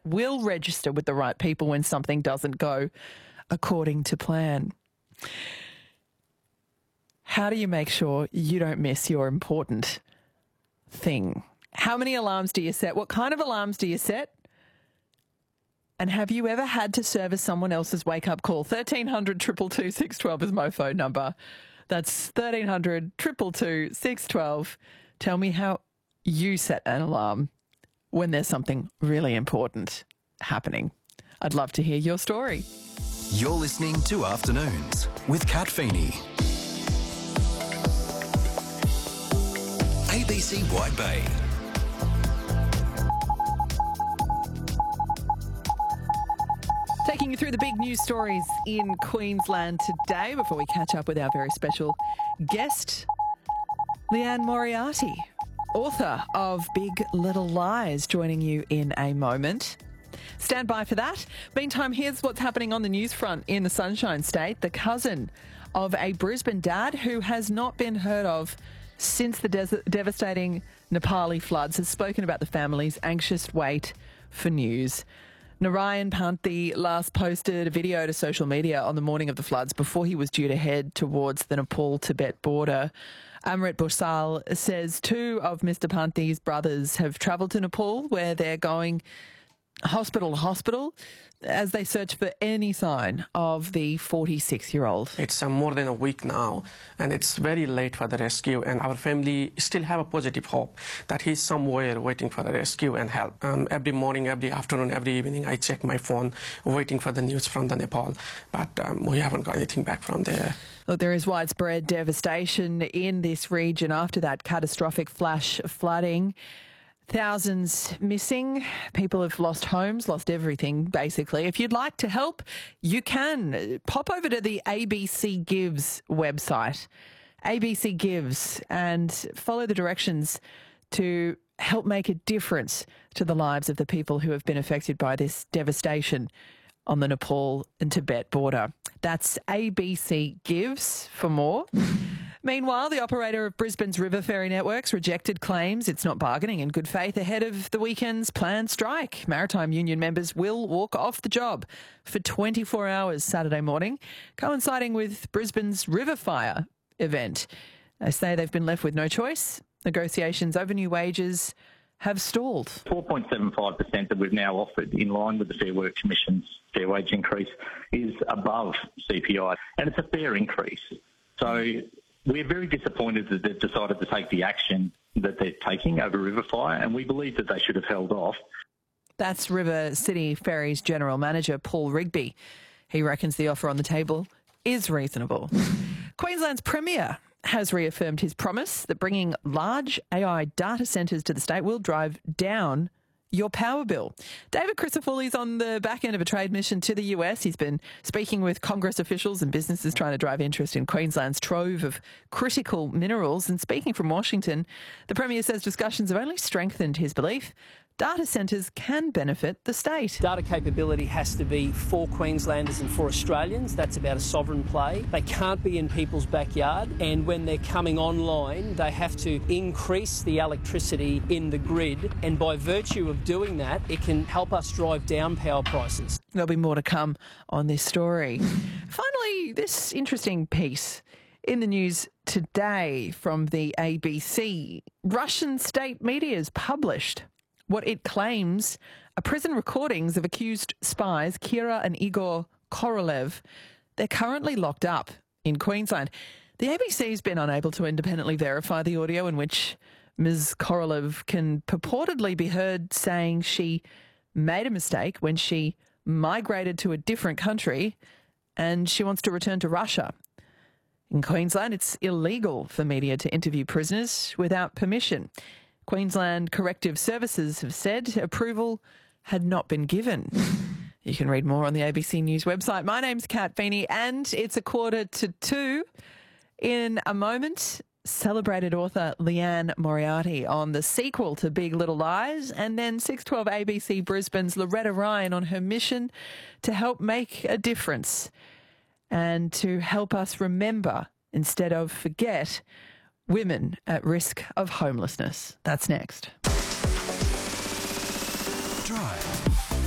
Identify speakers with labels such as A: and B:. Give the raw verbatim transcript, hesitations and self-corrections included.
A: will register with the right people when something doesn't go according to plan. How do you make sure you don't miss your important thing? How many alarms do you set? What kind of alarms do you set? And have you ever had to service someone else's wake-up call? thirteen hundred, two two two, six one two is my phone number. That's thirteen hundred, two two two, six one two. Tell me how you set an alarm when there's something really important happening. I'd love to hear your story.
B: You're listening to Afternoons with Kat Feeney. A B C Wide Bay.
A: Taking you through the big news stories in Queensland today before we catch up with our very special guest, Liane Moriarty, author of Big Little Lies, joining you in a moment. Stand by for that. Meantime, here's what's happening on the news front in the Sunshine State. The cousin of a Brisbane dad who has not been heard of since the des- devastating Nepali floods has spoken about the family's anxious wait for news. Narayan Panthi last posted a video to social media on the morning of the floods before he was due to head towards the Nepal-Tibet border. Amrit Bhosal says two of Mister Panthi's brothers have travelled to Nepal, where they're going hospital to hospital as they search for any sign of the forty-six-year-old.
C: It's uh, more than a week now, and it's very late for the rescue, and our family still have a positive hope that he's somewhere waiting for the rescue and help. Um, every morning, every afternoon, every evening, I check my phone, waiting for the news from the Nepal, but um, we haven't got anything back from there.
A: Look, there is widespread devastation in this region after that catastrophic flash flooding. Thousands missing. People have lost homes, lost everything, basically. If you'd like to help, you can. Pop over to the A B C Gives website, A B C Gives, and follow the directions to help make a difference to the lives of the people who have been affected by this devastation on the Nepal and Tibet border. That's A B C Gives for more. Meanwhile, the operator of Brisbane's River Ferry Networks rejected claims it's not bargaining in good faith ahead of the weekend's planned strike. Maritime union members will walk off the job for twenty-four hours Saturday morning, coinciding with Brisbane's River Fire event. They say they've been left with no choice. Negotiations over new wages have stalled.
D: four point seven five percent that we've now offered in line with the Fair Work Commission's fair wage increase is above C P I, and it's a fair increase. So we're very disappointed that they've decided to take the action that they're taking over River Fire, and we believe that they should have held off.
A: That's River City Ferries General Manager Paul Rigby. He reckons the offer on the table is reasonable. Queensland's Premier has reaffirmed his promise that bringing large A I data centres to the state will drive down your power bill. David Crisafulli's on the back end of a trade mission to the U S. He's been speaking with Congress officials and businesses trying to drive interest in Queensland's trove of critical minerals. And speaking from Washington, the Premier says discussions have only strengthened his belief data centres can benefit the state.
E: Data capability has to be for Queenslanders and for Australians. That's about a sovereign play. They can't be in people's backyard, and when they're coming online, they have to increase the electricity in the grid, and by virtue of doing that, it can help us drive down power prices.
A: There'll be more to come on this story. Finally, this interesting piece in the news today from the A B C. Russian state media has published what it claims are prison recordings of accused spies Kira and Igor Korolev. They're currently locked up in Queensland. The A B C's been unable to independently verify the audio in which Miz Korolev can purportedly be heard saying she made a mistake when she migrated to a different country and she wants to return to Russia. In Queensland, it's illegal for media to interview prisoners without permission. Queensland Corrective Services have said approval had not been given. You can read more on the A B C News website. My name's Kat Feeney, and it's a quarter to two. In a moment, celebrated author Liane Moriarty on the sequel to Big Little Lies, and then six twelve A B C Brisbane's Loretta Ryan on her mission to help make a difference and to help us remember, instead of forget, women at risk of homelessness. That's next.
B: Drive